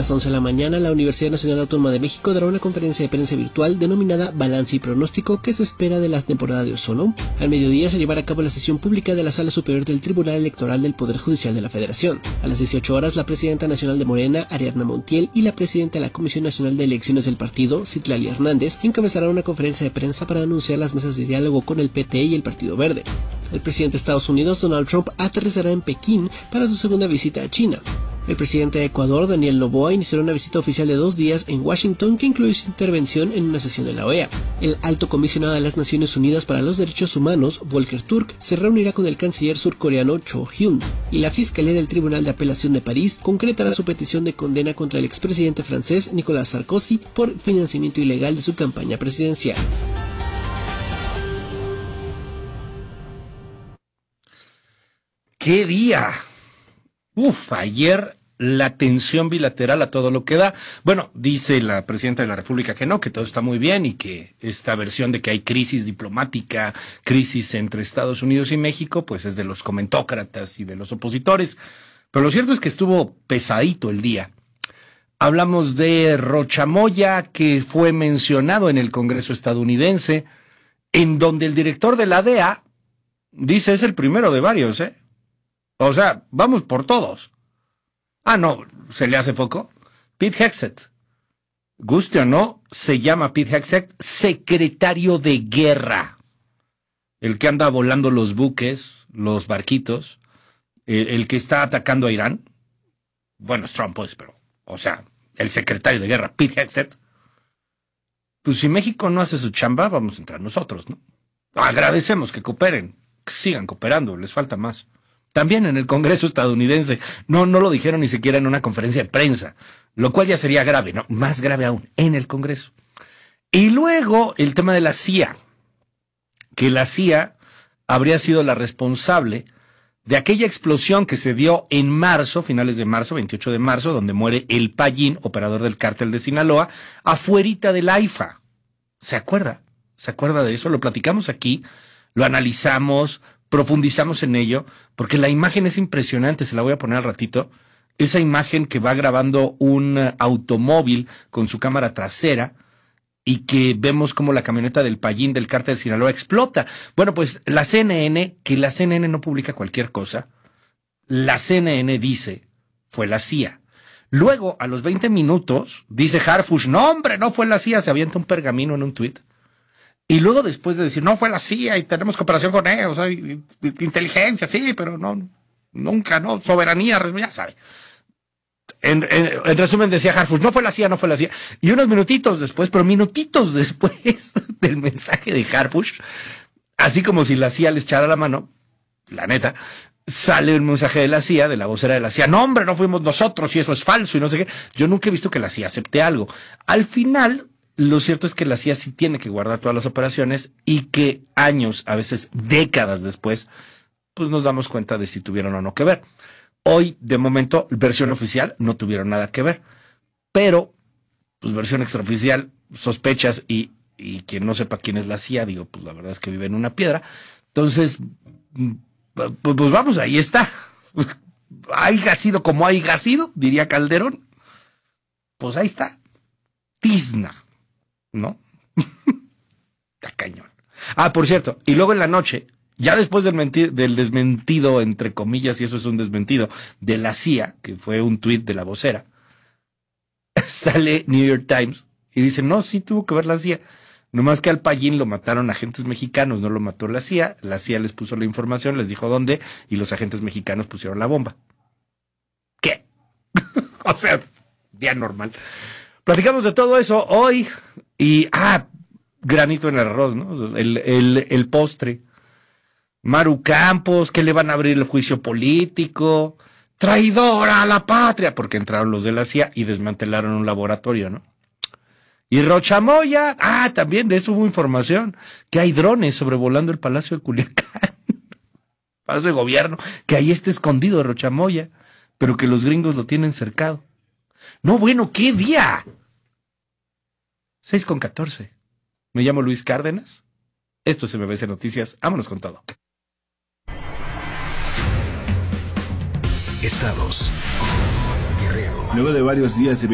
las 11 de la mañana, la Universidad Nacional Autónoma de México dará una conferencia de prensa virtual denominada Balance y Pronóstico que se espera de la temporada de ozono. Al mediodía se llevará a cabo la sesión pública de la Sala Superior del Tribunal Electoral del Poder Judicial de la Federación. A las 18 horas, la presidenta nacional de Morena, Ariadna Montiel, y la presidenta de la Comisión Nacional de Elecciones del partido, Citlali Hernández, encabezarán una conferencia de prensa para anunciar las mesas de diálogo con el PT y el Partido Verde. El presidente de Estados Unidos, Donald Trump, aterrizará en Pekín para su segunda visita a China. El presidente de Ecuador, Daniel Noboa, iniciará una visita oficial de 2 días en Washington que incluye su intervención en una sesión de la OEA. El alto comisionado de las Naciones Unidas para los Derechos Humanos, Volker Turk, se reunirá con el canciller surcoreano Cho Hyun. Y la Fiscalía del Tribunal de Apelación de París concretará su petición de condena contra el expresidente francés Nicolas Sarkozy por financiamiento ilegal de su campaña presidencial. ¡Qué día! Ayer la tensión bilateral a todo lo que da. Bueno, dice la presidenta de la República que no, que todo está muy bien y que esta versión de que hay crisis diplomática, crisis entre Estados Unidos y México, pues es de los comentócratas y de los opositores. Pero lo cierto es que estuvo pesadito el día. Hablamos de Rochamoya, que fue mencionado en el Congreso estadounidense, en donde el director de la DEA dice es el primero de varios, ¿eh? O sea, vamos por todos. Ah, no, se le hace poco. Pete Hegseth, guste o no, se llama Pete Hegseth, secretario de guerra. El que anda volando los buques, los barquitos, el que está atacando a Irán. Bueno, es Trump, pues, pero, o sea, el secretario de guerra, Pete Hegseth. Pues si México no hace su chamba, vamos a entrar nosotros, ¿no? Agradecemos que cooperen, que sigan cooperando, les falta más. También en el Congreso estadounidense, no lo dijeron ni siquiera en una conferencia de prensa, lo cual ya sería grave, ¿no? Más grave aún, en el Congreso. Y luego el tema de la CIA, que la CIA habría sido la responsable de aquella explosión que se dio en marzo, finales de marzo, 28 de marzo, donde muere el Payín, operador del cártel de Sinaloa, afuerita del AIFA. ¿Se acuerda? ¿Se acuerda de eso? Lo platicamos aquí, lo analizamos, profundizamos en ello, porque la imagen es impresionante, se la voy a poner al ratito. Esa imagen que va grabando un automóvil con su cámara trasera y que vemos como la camioneta del Payín del cártel de Sinaloa explota. Bueno, pues la CNN, que la CNN no publica cualquier cosa, la CNN dice, fue la CIA. Luego, a los 20 minutos, dice Harfush, no hombre, no fue la CIA, se avienta un pergamino en un tuit. Y luego después de decir, no fue la CIA y tenemos cooperación con ellos, inteligencia, sí, pero no, nunca, no, soberanía, ya sabe. En resumen decía Harfush, no fue la CIA, no fue la CIA. Y unos minutitos después, pero minutitos después del mensaje de Harfush, así como si la CIA les echara la mano, la neta, sale un mensaje de la CIA, de la vocera de la CIA, no hombre, no fuimos nosotros y eso es falso y no sé qué. Yo nunca he visto que la CIA acepte algo. Al final, lo cierto es que la CIA sí tiene que guardar todas las operaciones y que años, a veces décadas después, pues nos damos cuenta de si tuvieron o no que ver. Hoy, de momento, versión oficial, no tuvieron nada que ver. Pero, pues versión extraoficial, sospechas y quien no sepa quién es la CIA, digo, pues la verdad es que vive en una piedra. Entonces, pues vamos, ahí está. Haiga sido como haiga sido, diría Calderón. Pues ahí está. Tizna. ¿No? Está cañón. Ah, por cierto, y luego en la noche, ya después del desmentido, entre comillas, y eso es un desmentido, de la CIA, que fue un tuit de la vocera, sale New York Times y dice, no, sí tuvo que ver la CIA, nomás que al Payín lo mataron agentes mexicanos, no lo mató la CIA les puso la información, les dijo dónde, y los agentes mexicanos pusieron la bomba. ¿Qué? O sea, día normal. Platicamos de todo eso hoy y, granito en el arroz, ¿no? El postre. Maru Campos, que le van a abrir el juicio político. Traidora a la patria, porque entraron los de la CIA y desmantelaron un laboratorio, ¿no? Y Rochamoya, también de eso hubo información, que hay drones sobrevolando el Palacio de Culiacán, Palacio de Gobierno, que ahí está escondido Rochamoya, pero que los gringos lo tienen cercado. No, bueno, ¿qué día? 6:14. Me llamo Luis Cárdenas. Esto es MBC Noticias. Vámonos con todo. Estados. Guerrero. Luego de varios días de